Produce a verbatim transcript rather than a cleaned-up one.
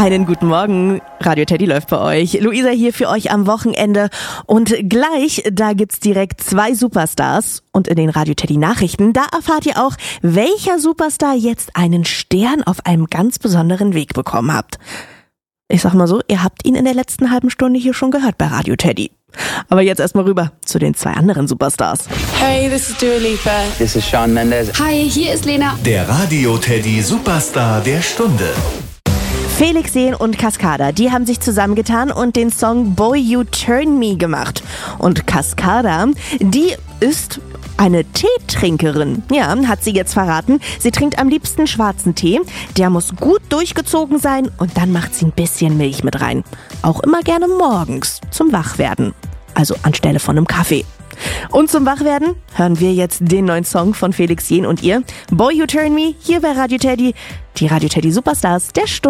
Einen guten Morgen, Radio Teddy läuft bei euch. Luisa hier für euch am Wochenende und gleich, da gibt's direkt zwei Superstars und in den Radio Teddy Nachrichten, da erfahrt ihr auch, welcher Superstar jetzt einen Stern auf einem ganz besonderen Weg bekommen hat. Ich sag mal so, ihr habt ihn in der letzten halben Stunde hier schon gehört bei Radio Teddy. Aber jetzt erstmal rüber zu den zwei anderen Superstars. Hey, this is Dua Lipa. This is Shawn Mendes. Hi, hier ist Lena. Der Radio Teddy Superstar der Stunde. Felix Jähn und Cascada, die haben sich zusammengetan und den Song Boy You Turn Me gemacht. Und Cascada, die ist eine Teetrinkerin. Ja, hat sie jetzt verraten. Sie trinkt am liebsten schwarzen Tee. Der muss gut durchgezogen sein und dann macht sie ein bisschen Milch mit rein. Auch immer gerne morgens zum Wachwerden. Also anstelle von einem Kaffee. Und zum Wachwerden hören wir jetzt den neuen Song von Felix Jähn und ihr. Boy You Turn Me, hier bei Radio Teddy. Die Radio Teddy Superstars der Stunde.